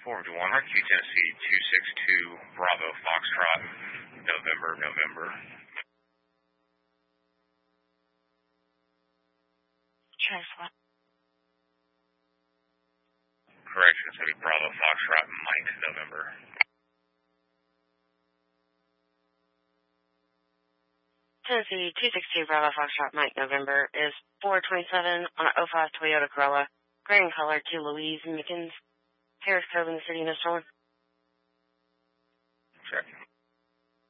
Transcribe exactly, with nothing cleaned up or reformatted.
four one, Q Tennessee two six two, Bravo Foxtrot, November, November. Transport. Correction, it's going to be Bravo Foxtrot, Mike, November. Tennessee two six two, Bravo Foxtrot, Mike, November is four twenty-seven on an oh five Toyota Corolla, gray in color to Louise Mickens, Harris Cove in the city of North Shore.